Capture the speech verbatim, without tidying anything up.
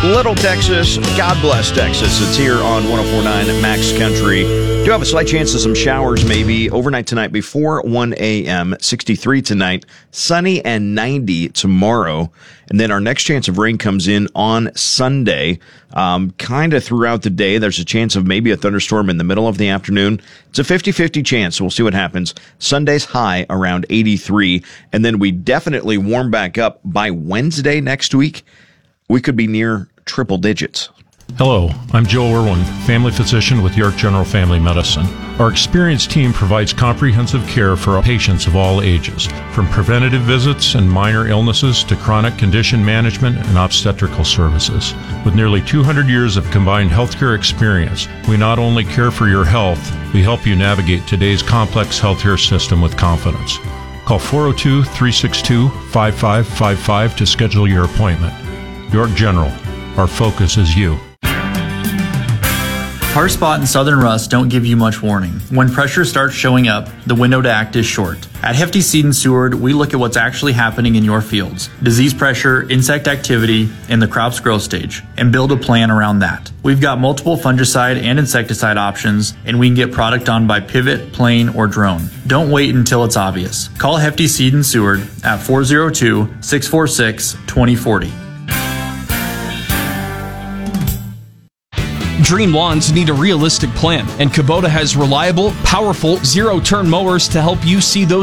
Little Texas. God bless Texas. It's here on one oh four point nine Max Country. Do have a slight chance of some showers maybe overnight tonight before one a.m. sixty-three tonight. Sunny and ninety tomorrow. And then our next chance of rain comes in on Sunday. Um, kind of throughout the day. There's a chance of maybe a thunderstorm in the middle of the afternoon. It's a fifty-fifty chance, so we'll see what happens. Sunday's high around eighty-three. And then we definitely warm back up by Wednesday next week. We could be near triple digits. Hello, I'm Joe Irwin, family physician with York General Family Medicine. Our experienced team provides comprehensive care for patients of all ages, from preventative visits and minor illnesses to chronic condition management and obstetrical services. With nearly two hundred years of combined healthcare experience, we not only care for your health, we help you navigate today's complex healthcare system with confidence. Call four oh two, three six two, five five five five to schedule your appointment. York General, our focus is you. Tar spot and southern rust don't give you much warning. When pressure starts showing up, the window to act is short. At Hefty Seed and Seward, we look at what's actually happening in your fields, disease pressure, insect activity, and the crop's growth stage, and build a plan around that. We've got multiple fungicide and insecticide options, and we can get product on by pivot, plane, or drone. Don't wait until it's obvious. Call Hefty Seed and Seward at four oh two, six four six, two oh four oh. Dream lawns need a realistic plan, and Kubota has reliable, powerful, zero-turn mowers to help you see those